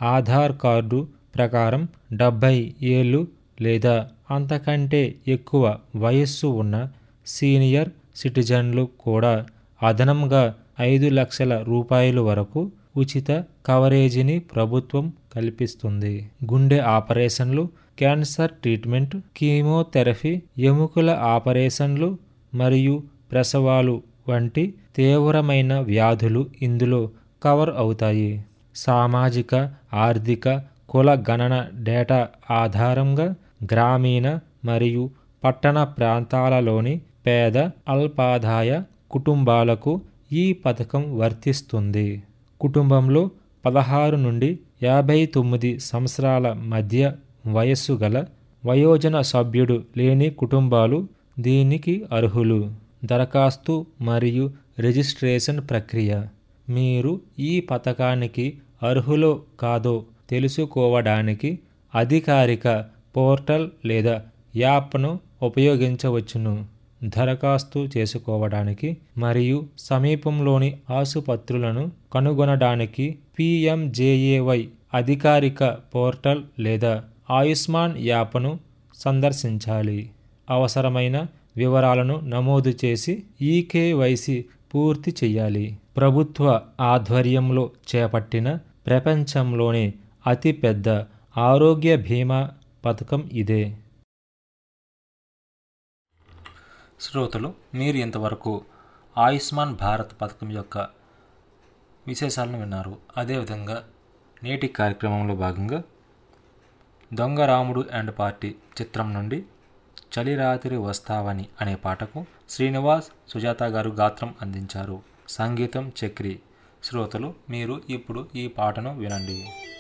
Aadhaar card ప్రకారం 70 ఏళ్ళు లేదా అంతకంటే ఎక్కువ వయస్సు ఉన్న సీనియర్ సిటిజన్లు కూడా అదనంగా 5 లక్షల రూపాయల వరకు ఉచిత కవరేజీని ప్రభుత్వం కల్పిస్తుంది. గుండె ఆపరేషన్లు, క్యాన్సర్ ట్రీట్మెంట్, కీమోథెరపీ, ఎముకల ఆపరేషన్లు మరియు ప్రసవాలు వంటి తీవ్రమైన వ్యాధులు ఇందులో కవర్ అవుతాయి. సామాజిక, ఆర్థిక, కుల గణన డేటా ఆధారంగా గ్రామీణ మరియు పట్టణ ప్రాంతాలలోని పేద, అల్పాదాయ కుటుంబాలకు ఈ పథకం వర్తిస్తుంది. కుటుంబంలో 16 నుండి 59 సంవత్సరాల మధ్య వయస్సు గల వయోజన సభ్యుడు లేని కుటుంబాలు దీనికి అర్హులు. దరఖాస్తు మరియు రిజిస్ట్రేషన్ ప్రక్రియ. మీరు ఈ పథకానికి అర్హులో కాదో తెలుసుకోవడానికి అధికారిక పోర్టల్ లేదా యాప్ను ఉపయోగించవచ్చును. దరఖాస్తు చేసుకోవడానికి మరియు సమీపంలోని ఆసుపత్రులను కనుగొనడానికి PMJAY అధికారిక పోర్టల్ లేదా ఆయుష్మాన్ యాప్ను సందర్శించాలి. అవసరమైన వివరాలను నమోదు చేసి EKYC పూర్తి చేయాలి. ప్రభుత్వ ఆధ్వర్యంలో చేపట్టిన ప్రపంచంలోనే అతిపెద్ద ఆరోగ్య బీమా పథకం ఇదే. శ్రోతలు, మీరు ఇంతవరకు ఆయుష్మాన్ భారత్ పథకం యొక్క విశేషాలను విన్నారు. అదేవిధంగా నేటి కార్యక్రమంలో భాగంగా దొంగ రాముడు అండ్ పార్టీ చిత్రం నుండి చలిరాత్రి వస్తావని అనే పాటకు శ్రీనివాస్, సుజాత గారు గాత్రం అందించారు. సంగీతం చక్రి. శ్రోతలు, మీరు ఇప్పుడు ఈ పాటను వినండి.